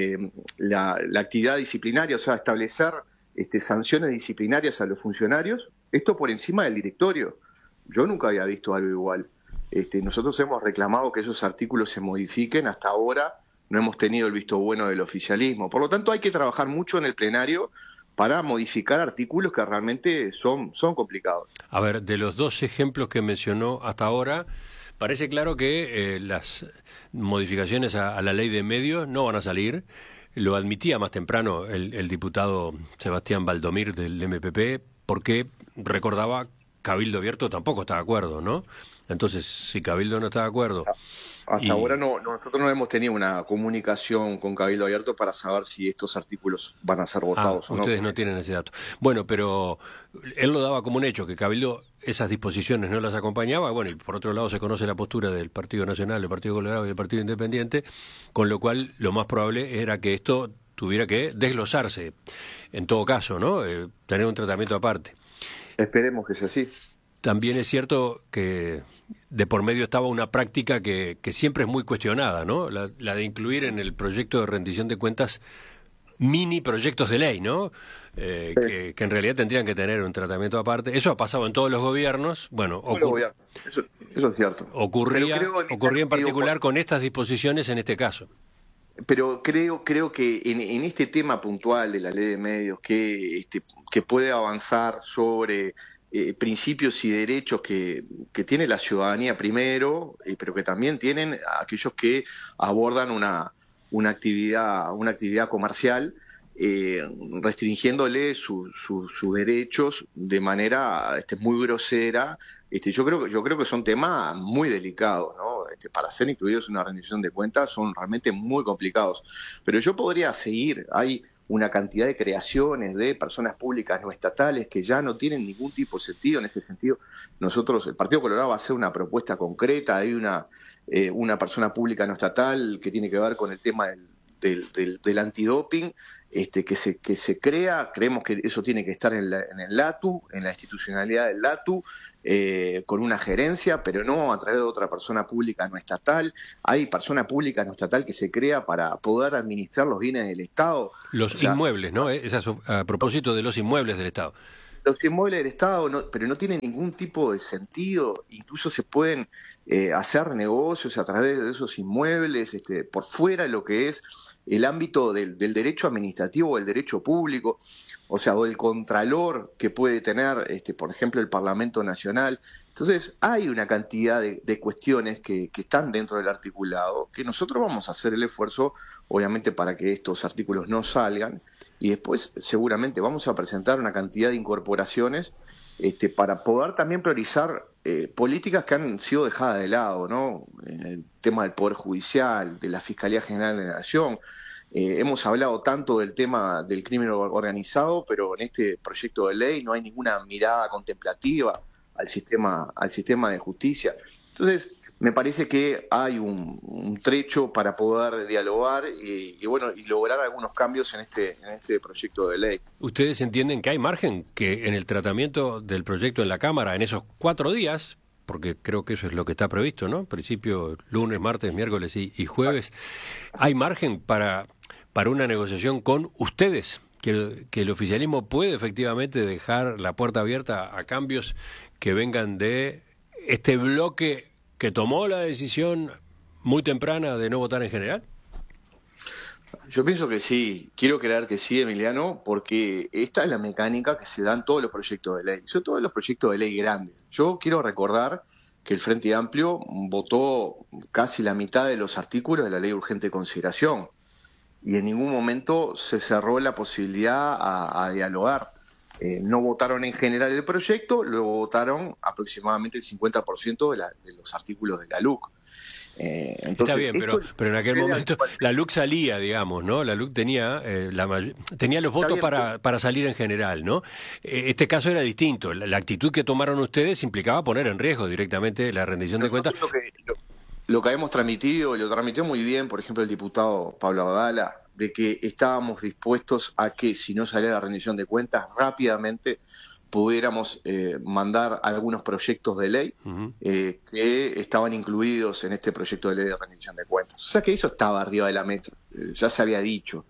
actividad disciplinaria, o sea, establecer sanciones disciplinarias a los funcionarios, esto por encima del directorio. Yo nunca había visto algo igual. Nosotros hemos reclamado que esos artículos se modifiquen, hasta ahora no hemos tenido el visto bueno del oficialismo. Por lo tanto, hay que trabajar mucho en el plenario para modificar artículos que realmente son complicados. A ver, de los 2 ejemplos que mencionó hasta ahora, parece claro que las modificaciones a la Ley de Medios no van a salir. Lo admitía más temprano el diputado Sebastián Valdomir del MPP, porque recordaba, Cabildo Abierto tampoco está de acuerdo, ¿no? Entonces, si Cabildo no está de acuerdo... Hasta ahora nosotros no hemos tenido una comunicación con Cabildo Abierto para saber si estos artículos van a ser votados o no. Ustedes no tienen ese dato. Bueno, pero él lo daba como un hecho, que Cabildo esas disposiciones no las acompañaba. Bueno, y por otro lado se conoce la postura del Partido Nacional, del Partido Colorado y del Partido Independiente, con lo cual lo más probable era que esto tuviera que desglosarse, en todo caso, ¿no? Tener un tratamiento aparte. Esperemos que sea así. También es cierto que de por medio estaba una práctica que siempre es muy cuestionada, ¿no? La de incluir en el proyecto de rendición de cuentas mini proyectos de ley, ¿no? Que en realidad tendrían que tener un tratamiento aparte. Eso ha pasado en todos los gobiernos. Bueno, eso es cierto. Ocurría en particular con estas disposiciones en este caso. Pero creo que en este tema puntual de la Ley de Medios que puede avanzar sobre principios y derechos que tiene la ciudadanía primero, pero que también tienen aquellos que abordan una actividad comercial, restringiéndole sus derechos de manera muy grosera. Yo creo que son temas muy delicados, ¿no? Para ser incluidos en una rendición de cuentas son realmente muy complicados. Pero yo podría seguir. Hay una cantidad de creaciones de personas públicas no estatales que ya no tienen ningún tipo de sentido. En ese sentido, el Partido Colorado va a hacer una propuesta concreta. Hay una persona pública no estatal que tiene que ver con el tema del antidoping, que se crea. Creemos que eso tiene que estar en el LATU, en la institucionalidad del LATU, con una gerencia, pero no a través de otra persona pública no estatal. Hay persona pública no estatal que se crea para poder administrar los bienes del Estado. Los inmuebles, ¿no? A propósito de los inmuebles del Estado. Los inmuebles del Estado, pero no tienen ningún tipo de sentido. Incluso se pueden hacer negocios a través de esos inmuebles, por fuera de lo que es el ámbito del derecho administrativo o el derecho público, o sea, o el contralor que puede tener, por ejemplo, el Parlamento Nacional. Entonces, hay una cantidad de cuestiones que están dentro del articulado, que nosotros vamos a hacer el esfuerzo, obviamente, para que estos artículos no salgan, y después seguramente vamos a presentar una cantidad de incorporaciones para poder también priorizar políticas que han sido dejadas de lado, ¿no? El tema del Poder Judicial, de la Fiscalía General de la Nación. Hemos hablado tanto del tema del crimen organizado, pero en este proyecto de ley no hay ninguna mirada contemplativa al sistema de justicia. Entonces, me parece que hay un trecho para poder dialogar y lograr algunos cambios en este proyecto de ley. ¿Ustedes entienden que hay margen que en el tratamiento del proyecto en la Cámara, en esos 4 días, porque creo que eso es lo que está previsto, ¿no? Principio lunes, martes, miércoles y jueves, hay margen para una negociación con ustedes? Que el oficialismo puede efectivamente dejar la puerta abierta a cambios que vengan de este bloque que tomó la decisión muy temprana de no votar en general. Yo pienso que sí, quiero creer que sí, Emiliano, porque esta es la mecánica que se da en todos los proyectos de ley, son todos los proyectos de ley grandes. Yo quiero recordar que el Frente Amplio votó casi la mitad de los artículos de la ley de urgente consideración y en ningún momento se cerró la posibilidad a dialogar. No votaron en general el proyecto, luego votaron aproximadamente el 50% de los artículos de la LUC. Entonces, está bien, pero en aquel momento la LUC salía, digamos, ¿no? La LUC tenía los votos para salir en general, ¿no? Este caso era distinto. La actitud que tomaron ustedes implicaba poner en riesgo directamente la rendición de cuentas. Lo que habíamos transmitido, lo transmitió muy bien, por ejemplo, el diputado Pablo Abdala, de que estábamos dispuestos a que, si no salía la rendición de cuentas, rápidamente pudiéramos mandar algunos proyectos de ley que estaban incluidos en este proyecto de ley de rendición de cuentas. O sea que eso estaba arriba de la mesa, ya se había dicho.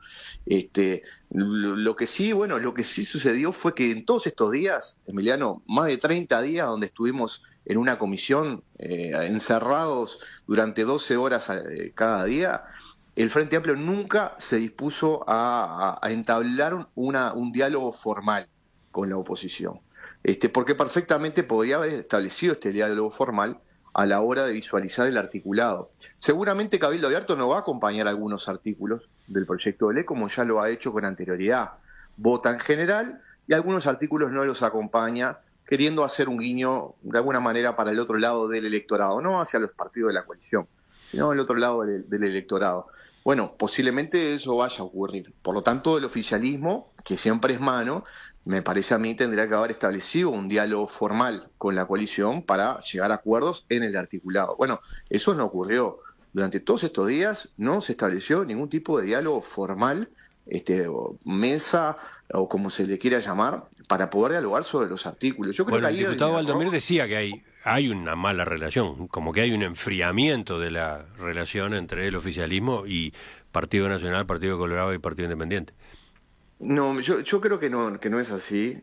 Lo que sí sucedió fue que en todos estos días, Emiliano, más de 30 días donde estuvimos en una comisión encerrados durante 12 horas cada día, el Frente Amplio nunca se dispuso a entablar un diálogo formal con la oposición, porque perfectamente podía haber establecido este diálogo formal a la hora de visualizar el articulado. Seguramente Cabildo Abierto no va a acompañar algunos artículos del proyecto de ley, como ya lo ha hecho con anterioridad. Vota en general y algunos artículos no los acompaña, queriendo hacer un guiño de alguna manera para el otro lado del electorado, no hacia los partidos de la coalición, sino al otro lado del electorado. Bueno, posiblemente eso vaya a ocurrir. Por lo tanto, el oficialismo, que siempre es mano, me parece a mí tendría que haber establecido un diálogo formal con la coalición para llegar a acuerdos en el articulado. Bueno, eso no ocurrió. Durante todos estos días no se estableció ningún tipo de diálogo formal, o mesa o como se le quiera llamar, para poder dialogar sobre los artículos. Yo creo que el diputado Valdomir decía que hay una mala relación, como que hay un enfriamiento de la relación entre el oficialismo y Partido Nacional, Partido Colorado y Partido Independiente. No, yo creo que no es así.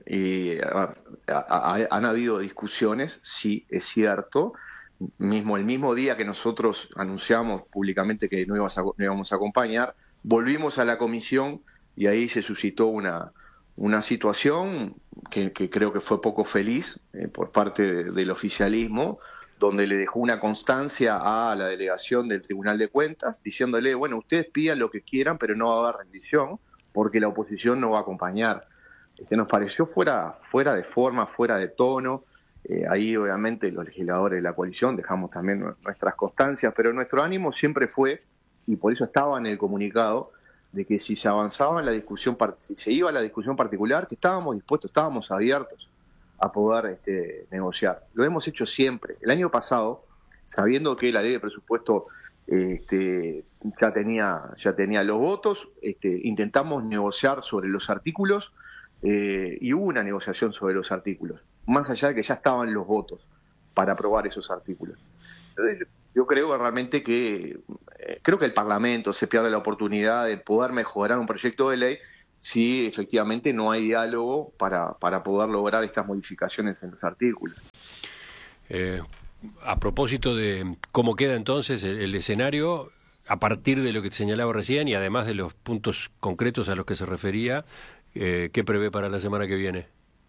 Han habido discusiones, sí, es cierto. El mismo día que nosotros anunciamos públicamente que no íbamos a acompañar, volvimos a la comisión y ahí se suscitó una una situación que creo que fue poco feliz por parte del oficialismo, donde le dejó una constancia a la delegación del Tribunal de Cuentas, diciéndole, bueno, ustedes pidan lo que quieran, pero no va a haber rendición, porque la oposición no va a acompañar. Nos pareció fuera de forma, fuera de tono. Ahí obviamente los legisladores de la coalición dejamos también nuestras constancias, pero nuestro ánimo siempre fue, y por eso estaba en el comunicado, de que si se avanzaba en la discusión, si se iba a la discusión particular, que estábamos dispuestos, estábamos abiertos a poder negociar. Lo hemos hecho siempre. El año pasado, sabiendo que la ley de presupuesto ya tenía los votos, intentamos negociar sobre los artículos, y hubo una negociación sobre los artículos, más allá de que ya estaban los votos para aprobar esos artículos. Entonces, yo creo realmente que el Parlamento se pierde la oportunidad de poder mejorar un proyecto de ley si efectivamente no hay diálogo para poder lograr estas modificaciones en los artículos. A propósito de cómo queda entonces el escenario, a partir de lo que te señalaba recién y además de los puntos concretos a los que se refería, ¿qué prevé para la semana que viene?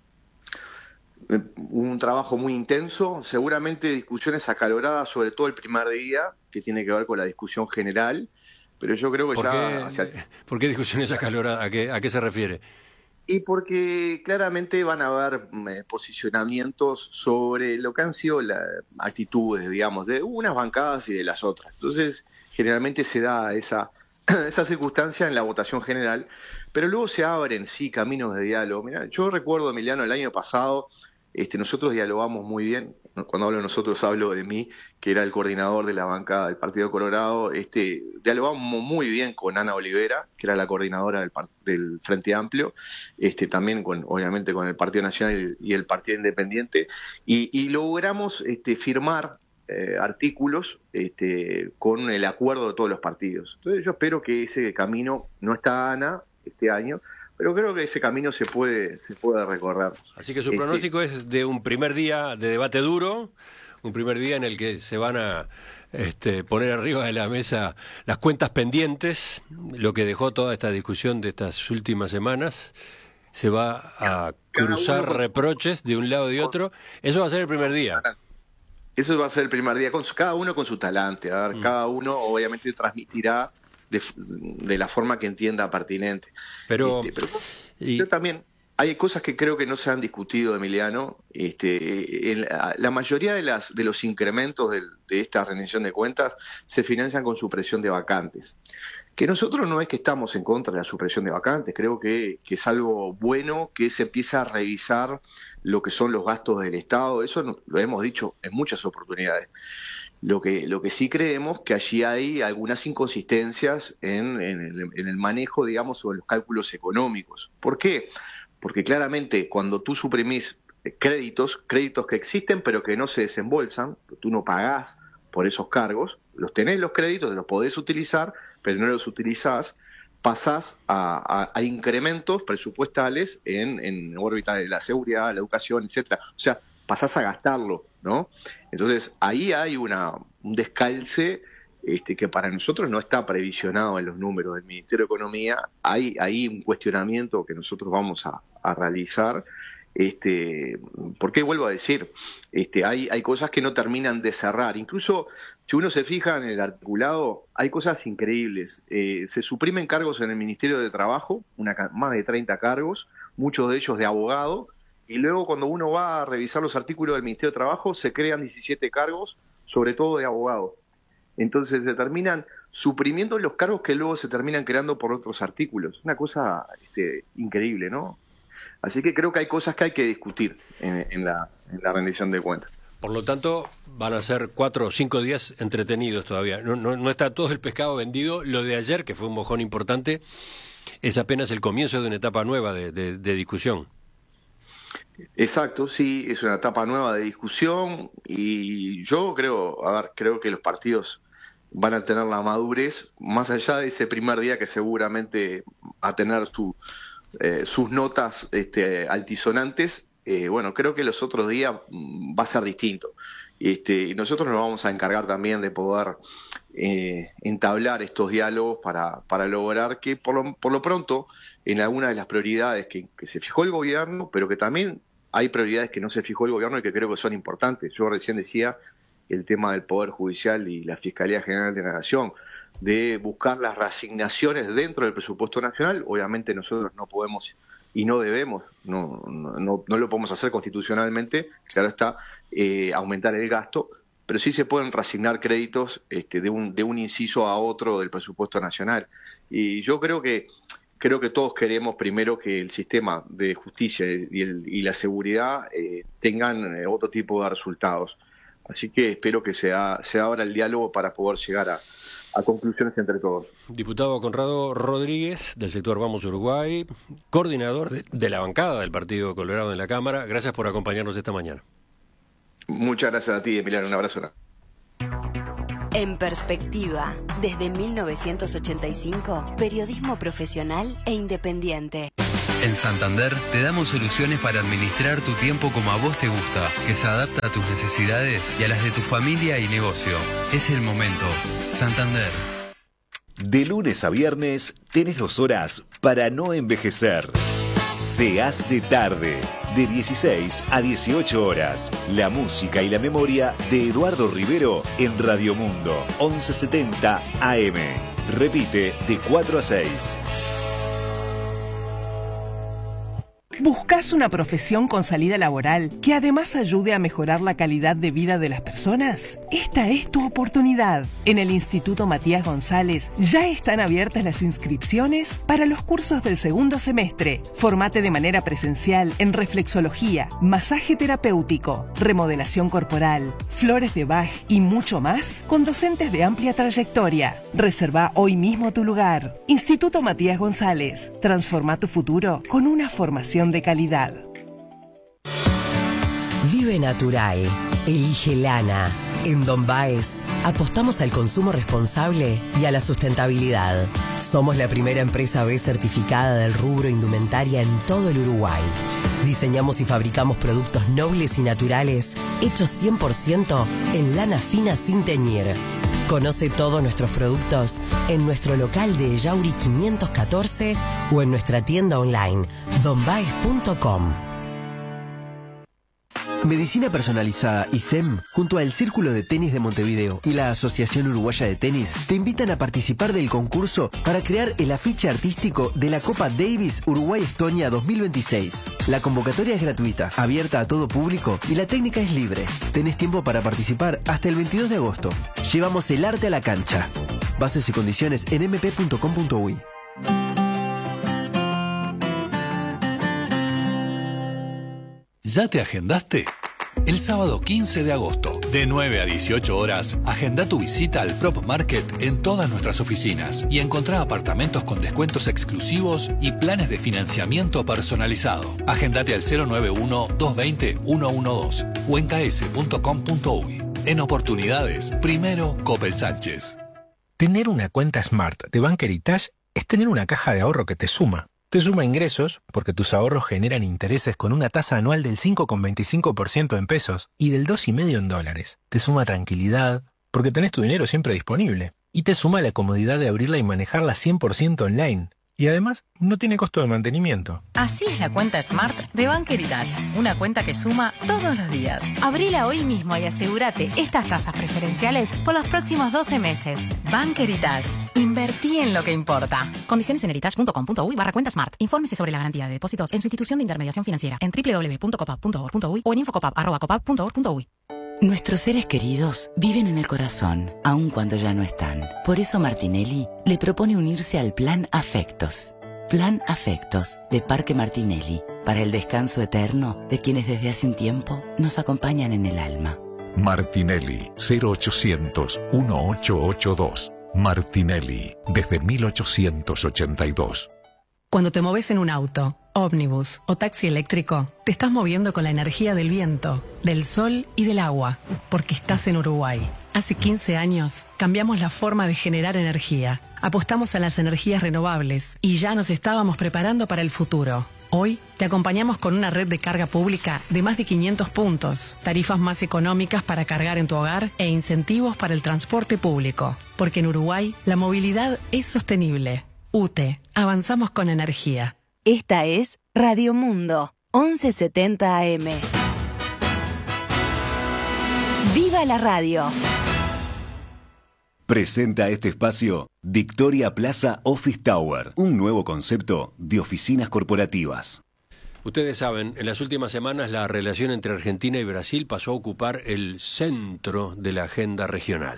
Un trabajo muy intenso, seguramente discusiones acaloradas, sobre todo el primer día, que tiene que ver con la discusión general, pero yo creo que ¿Por qué discusiones acaloradas? ¿A qué se refiere? Y porque claramente van a haber posicionamientos sobre lo que han sido las actitudes, digamos, de unas bancadas y de las otras. Entonces, generalmente se da esa circunstancia en la votación general, pero luego se abren, sí, caminos de diálogo. Mirá, yo recuerdo, Emiliano, el año pasado, nosotros dialogamos muy bien. Cuando hablo de nosotros, hablo de mí, que era el coordinador de la bancada del Partido Colorado. Dialogamos muy bien con Ana Olivera, que era la coordinadora del Frente Amplio, también obviamente con el Partido Nacional y el Partido Independiente, y logramos firmar artículos con el acuerdo de todos los partidos. Entonces yo espero que ese camino, no está Ana este año, pero creo que ese camino se puede recorrer. Así que su pronóstico es de un primer día de debate duro, un primer día en el que se van a poner arriba de la mesa las cuentas pendientes, lo que dejó toda esta discusión de estas últimas semanas. Se va a cruzar reproches de un lado y de otro. Eso va a ser el primer día. Eso va a ser el primer día, cada uno con su talante. Cada uno obviamente transmitirá de la forma que entienda pertinente. Pero yo también, hay cosas que creo que no se han discutido, Emiliano. La mayoría de los incrementos de esta rendición de cuentas se financian con supresión de vacantes. Que nosotros no es que estamos en contra de la supresión de vacantes, creo que es algo bueno que se empieza a revisar lo que son los gastos del Estado. Eso lo hemos dicho en muchas oportunidades. Lo que sí creemos que allí hay algunas inconsistencias en el manejo, digamos, sobre los cálculos económicos. ¿Por qué? Porque claramente cuando tú suprimís créditos que existen pero que no se desembolsan, tú no pagás por esos cargos, los tenés los créditos, los podés utilizar, pero no los utilizás, pasás a incrementos presupuestales en órbita de la seguridad, la educación, etcétera. O sea, pasás a gastarlo, ¿no? Entonces, ahí hay un descalce que para nosotros no está previsionado en los números del Ministerio de Economía. Hay un cuestionamiento que nosotros vamos a realizar, porque vuelvo a decir, hay cosas que no terminan de cerrar. Incluso, si uno se fija en el articulado, hay cosas increíbles. Se suprimen cargos en el Ministerio de Trabajo, más de 30 cargos, muchos de ellos de abogado, y luego cuando uno va a revisar los artículos del Ministerio de Trabajo se crean 17 cargos, sobre todo de abogado. Entonces se terminan suprimiendo los cargos que luego se terminan creando por otros artículos. Una cosa increíble, ¿no? Así que creo que hay cosas que hay que discutir en la rendición de cuentas. Por lo tanto, van a ser 4 o 5 días entretenidos todavía. No está todo el pescado vendido. Lo de ayer, que fue un mojón importante, es apenas el comienzo de una etapa nueva de discusión. Exacto, sí, es una etapa nueva de discusión y yo creo que los partidos van a tener la madurez, más allá de ese primer día que seguramente va a tener sus notas altisonantes. Bueno, creo que los otros días va a ser distinto. Y nosotros nos vamos a encargar también de poder entablar estos diálogos para lograr que por lo pronto en algunas de las prioridades que se fijó el gobierno, pero que también hay prioridades que no se fijó el gobierno y que creo que son importantes. Yo recién decía el tema del Poder Judicial y la Fiscalía General de la Nación, de buscar las reasignaciones dentro del presupuesto nacional. Obviamente nosotros no podemos y no debemos, no lo podemos hacer constitucionalmente, claro está, aumentar el gasto, pero sí se pueden reasignar créditos de un inciso a otro del presupuesto nacional. Y yo creo que todos queremos primero que el sistema de justicia y la seguridad tengan otro tipo de resultados. Así que espero que se abra el diálogo para poder llegar a conclusiones entre todos. Diputado Conrado Rodríguez, del sector Vamos Uruguay, coordinador de la bancada del Partido Colorado en la Cámara, gracias por acompañarnos esta mañana. Muchas gracias a ti, Emiliano, un abrazo. En Perspectiva, desde 1985, periodismo profesional e independiente. En Santander te damos soluciones para administrar tu tiempo como a vos te gusta, que se adapta a tus necesidades y a las de tu familia y negocio. Es el momento. Santander. De lunes a viernes tenés 2 horas para no envejecer. Se hace tarde, de 16 a 18 horas. La música y la memoria de Eduardo Rivero en Radio Mundo, 1170 AM. Repite de 4 a 6. ¿Buscas una profesión con salida laboral que además ayude a mejorar la calidad de vida de las personas? Esta es tu oportunidad. En el Instituto Matías González ya están abiertas las inscripciones para los cursos del segundo semestre. Formate de manera presencial en reflexología, masaje terapéutico, remodelación corporal, flores de Bach y mucho más con docentes de amplia trayectoria. Reserva hoy mismo tu lugar. Instituto Matías González. Transforma tu futuro con una formación de calidad. Vive natural. Elige lana. En Don Baez apostamos al consumo responsable y a la sustentabilidad. Somos la primera empresa B certificada del rubro indumentaria en todo el Uruguay. Diseñamos y fabricamos productos nobles y naturales hechos 100% en lana fina sin teñir. Conoce todos nuestros productos en nuestro local de Yauri 514 o en nuestra tienda online donbaez.com. Medicina Personalizada ISEM, junto al Círculo de Tenis de Montevideo y la Asociación Uruguaya de Tenis, te invitan a participar del concurso para crear el afiche artístico de la Copa Davis Uruguay-Estonia 2026. La convocatoria es gratuita, abierta a todo público y la técnica es libre. Tenés tiempo para participar hasta el 22 de agosto. Llevamos el arte a la cancha. Bases y condiciones en mp.com.uy. ¿Ya te agendaste? El sábado 15 de agosto, de 9 a 18 horas, agenda tu visita al Prop Market en todas nuestras oficinas y encontrá apartamentos con descuentos exclusivos y planes de financiamiento personalizado. Agendate al 091-220-112 o en ks.com.uy. En oportunidades, primero Coppel Sánchez. Tener una cuenta Smart de Bank Heritage es tener una caja de ahorro que te suma. Te suma ingresos, porque tus ahorros generan intereses con una tasa anual del 5,25% en pesos y del 2,5% en dólares. Te suma tranquilidad, porque tenés tu dinero siempre disponible. Y te suma la comodidad de abrirla y manejarla 100% online. Y además, no tiene costo de mantenimiento. Así es la cuenta Smart de Bank Heritage. Una cuenta que suma todos los días. Abrila hoy mismo y asegúrate estas tasas preferenciales por los próximos 12 meses. Bank Heritage. Invertí en lo que importa. Condiciones en heritage.com.uy/cuenta Smart. Infórmese sobre la garantía de depósitos en su institución de intermediación financiera en www.copap.org.uy o en infocopap@copap.org.uy. Nuestros seres queridos viven en el corazón, aun cuando ya no están. Por eso Martinelli le propone unirse al Plan Afectos. Plan Afectos de Parque Martinelli, para el descanso eterno de quienes desde hace un tiempo nos acompañan en el alma. Martinelli, 0800-1882. Martinelli, desde 1882. Cuando te moves en un auto, ómnibus o taxi eléctrico, te estás moviendo con la energía del viento, del sol y del agua, porque estás en Uruguay. Hace 15 años cambiamos la forma de generar energía, apostamos a las energías renovables y ya nos estábamos preparando para el futuro. Hoy te acompañamos con una red de carga pública de más de 500 puntos, tarifas más económicas para cargar en tu hogar e incentivos para el transporte público. Porque en Uruguay la movilidad es sostenible. UTE, avanzamos con energía. Esta es Radio Mundo, 1170 AM. ¡Viva la radio! Presenta este espacio Victoria Plaza Office Tower, un nuevo concepto de oficinas corporativas. Ustedes saben, en las últimas semanas la relación entre Argentina y Brasil pasó a ocupar el centro de la agenda regional.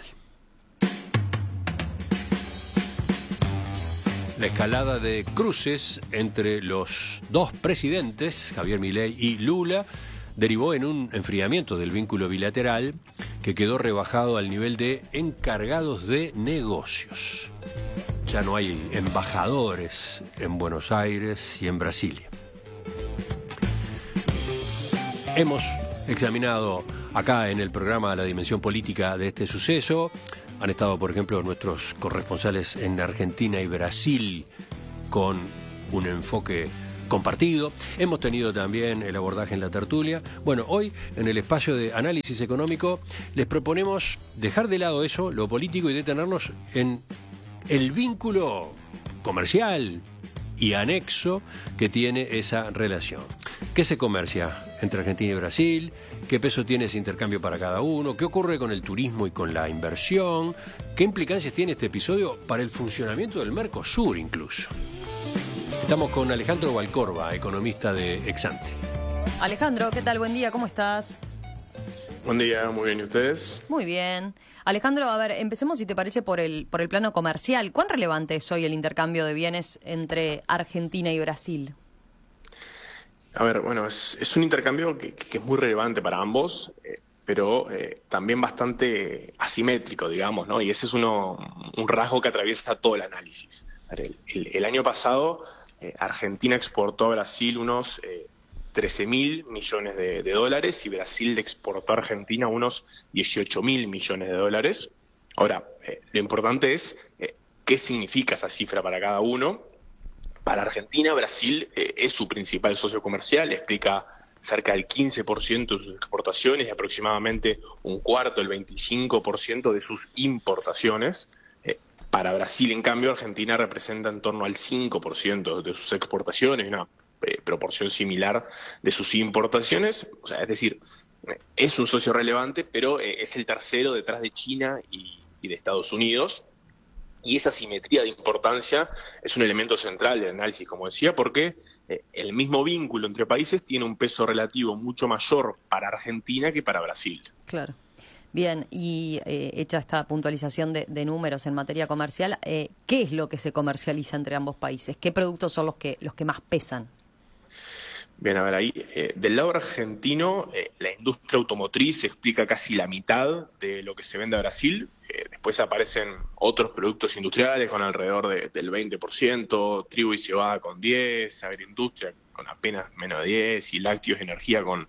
La escalada de cruces entre los dos presidentes, Javier Milei y Lula, derivó en un enfriamiento del vínculo bilateral que quedó rebajado al nivel de encargados de negocios. Ya no hay embajadores en Buenos Aires y en Brasilia. Hemos examinado acá en el programa la dimensión política de este suceso. Han estado, por ejemplo, nuestros corresponsales en Argentina y Brasil con un enfoque compartido. Hemos tenido también el abordaje en la tertulia. Bueno, hoy en el espacio de análisis económico les proponemos dejar de lado eso, lo político, y detenernos en el vínculo comercial y anexo que tiene esa relación. ¿Qué se comercia entre Argentina y Brasil? ¿Qué peso tiene ese intercambio para cada uno? ¿Qué ocurre con el turismo y con la inversión? ¿Qué implicancias tiene este episodio para el funcionamiento del Mercosur incluso? Estamos con Alejandro Valcorba, economista de Exante. Alejandro, ¿qué tal? Buen día, ¿cómo estás? Buen día, muy bien, ¿y ustedes? Muy bien. Alejandro, a ver, empecemos, si te parece, por el plano comercial. ¿Cuán relevante es hoy el intercambio de bienes entre Argentina y Brasil? A ver, bueno, es un intercambio que es muy relevante para ambos, pero también bastante asimétrico, digamos, ¿no? Y ese es un rasgo que atraviesa todo el análisis. El año pasado, Argentina exportó a Brasil unos 13.000 millones de dólares y Brasil le exportó a Argentina unos 18.000 millones de dólares. Ahora, lo importante es qué significa esa cifra para cada uno. Para Argentina, Brasil es su principal socio comercial, explica cerca del 15% de sus exportaciones y aproximadamente un cuarto, el 25% de sus importaciones. Para Brasil, en cambio, Argentina representa en torno al 5% de sus exportaciones, una proporción similar de sus importaciones. O sea, es decir, es un socio relevante, pero es el tercero detrás de China y de Estados Unidos. Y esa simetría de importancia es un elemento central del análisis, como decía, porque el mismo vínculo entre países tiene un peso relativo mucho mayor para Argentina que para Brasil. Claro. Bien, y hecha esta puntualización de números en materia comercial, ¿qué es lo que se comercializa entre ambos países? ¿Qué productos son los que más pesan? Bien, a ver, ahí, del lado argentino, la industria automotriz explica casi la mitad de lo que se vende a Brasil. Después aparecen otros productos industriales con alrededor del 20%, trigo y cebada con 10%, agroindustria con apenas menos de 10% y lácteos y energía con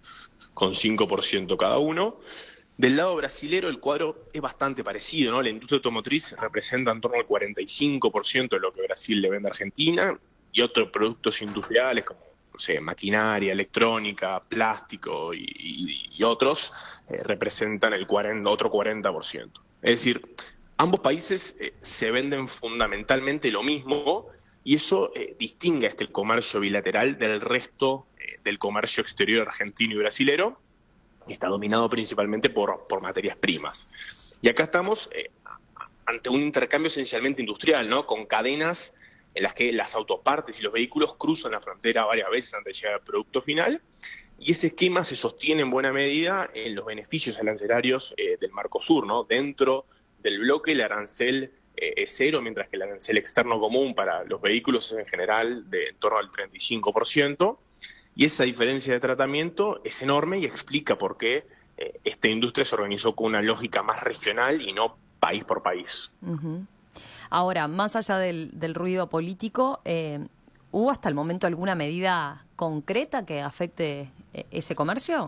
5% cada uno. Del lado brasilero el cuadro es bastante parecido, ¿no? La industria automotriz representa en torno al 45% de lo que Brasil le vende a Argentina y otros productos industriales como, no sé, maquinaria, electrónica, plástico y otros representan el otro 40%. Es decir, ambos países se venden fundamentalmente lo mismo y eso distingue este comercio bilateral del resto del comercio exterior argentino y brasilero, que está dominado principalmente por materias primas. Y acá estamos ante un intercambio esencialmente industrial, ¿no? Con cadenas en las que las autopartes y los vehículos cruzan la frontera varias veces antes de llegar al producto final, y ese esquema se sostiene en buena medida en los beneficios arancelarios del Mercosur, ¿no? Dentro del bloque el arancel es cero, mientras que el arancel externo común para los vehículos es en general de en torno al 35%, y esa diferencia de tratamiento es enorme y explica por qué esta industria se organizó con una lógica más regional y no país por país. Uh-huh. Ahora, más allá del ruido político, ¿hubo hasta el momento alguna medida concreta que afecte ese comercio?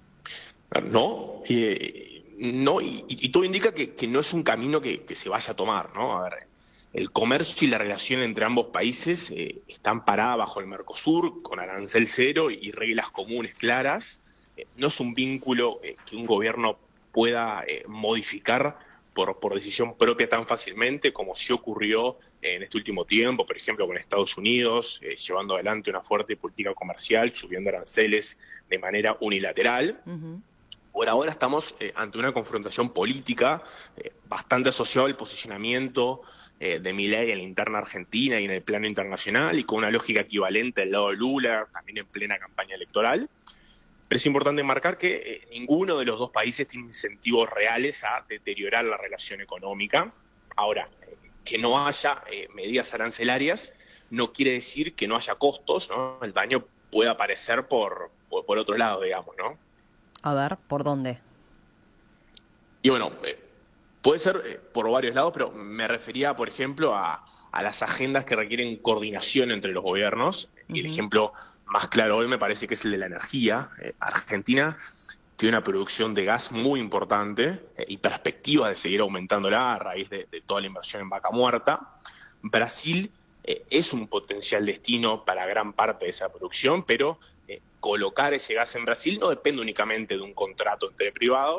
No, y todo indica que no es un camino que se vaya a tomar, ¿no? A ver, El comercio y la relación entre ambos países están paradas bajo el Mercosur, con arancel cero y reglas comunes claras. No es un vínculo que un gobierno pueda modificar por decisión propia tan fácilmente como sí ocurrió en este último tiempo, por ejemplo, con Estados Unidos, llevando adelante una fuerte política comercial, subiendo aranceles de manera unilateral. Por ahora estamos ante una confrontación política bastante asociada al posicionamiento de Milei en la interna argentina y en el plano internacional, y con una lógica equivalente al lado de Lula, también en plena campaña electoral. Pero es importante marcar que ninguno de los dos países tiene incentivos reales a deteriorar la relación económica. Ahora, que no haya medidas arancelarias no quiere decir que no haya costos, ¿no? El daño puede aparecer por otro lado, digamos, ¿no? A ver, ¿por dónde? Y bueno, puede ser por varios lados, pero me refería, por ejemplo, a las agendas que requieren coordinación entre los gobiernos. Y el ejemplo más claro hoy me parece que es el de la energía. Argentina tiene una producción de gas muy importante y perspectivas de seguir aumentándola a raíz de toda la inversión en Vaca Muerta. Brasil es un potencial destino para gran parte de esa producción, pero colocar ese gas en Brasil no depende únicamente de un contrato entre privados,